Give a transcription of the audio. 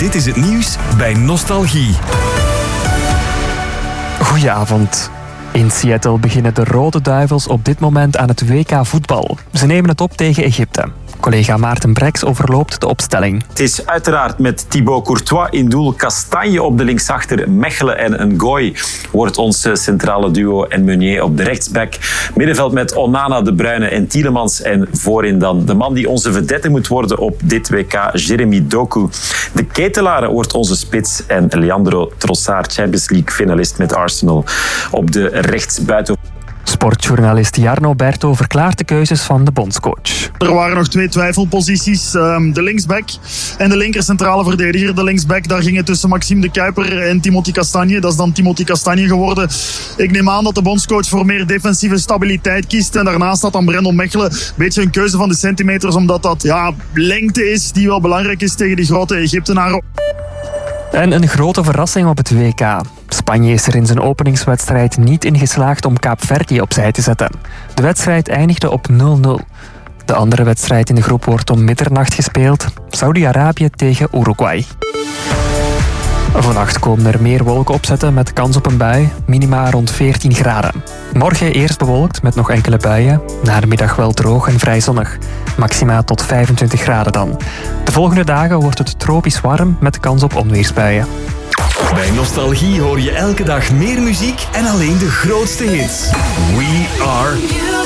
Dit is het nieuws bij Nostalgie. Goedenavond. In Seattle beginnen de Rode Duivels op dit moment aan het WK voetbal. Ze nemen het op tegen Egypte. Collega Maarten Breks overloopt de opstelling. Het is uiteraard met Thibaut Courtois in doel, Kastanje op de linksachter, Mechelen en Ngoy wordt ons centrale duo en Meunier op de rechtsback. Middenveld met Onana, De Bruyne en Tielemans en voorin dan de man die onze vedette moet worden op dit WK, Jeremy Doku. De ketelaar wordt onze spits en Leandro Trossard, Champions League finalist met Arsenal op de rechtsbuiten. Sportjournalist Jarno Berto verklaart de keuzes van de bondscoach. Er waren nog 2 twijfelposities. De linksback en de linker centrale verdediger. De linksback, daar ging het tussen Maxime de Kuiper en Timothy Castagne. Dat is dan Timothy Castagne geworden. Ik neem aan dat de bondscoach voor meer defensieve stabiliteit kiest. En daarnaast staat dan Brandon Mechelen. Een beetje een keuze van de centimeters, omdat dat lengte is die wel belangrijk is tegen die grote Egyptenaren. En een grote verrassing op het WK. Spanje is er in zijn openingswedstrijd niet in geslaagd om Kaapverdië opzij te zetten. De wedstrijd eindigde op 0-0. De andere wedstrijd in de groep wordt om middernacht gespeeld. Saudi-Arabië tegen Uruguay. Vannacht komen er meer wolken opzetten met kans op een bui, minima rond 14 graden. Morgen eerst bewolkt met nog enkele buien, na de middag wel droog en vrij zonnig. Maxima tot 25 graden dan. De volgende dagen wordt het tropisch warm met kans op onweersbuien. Bij Nostalgie hoor je elke dag meer muziek en alleen de grootste hits. We are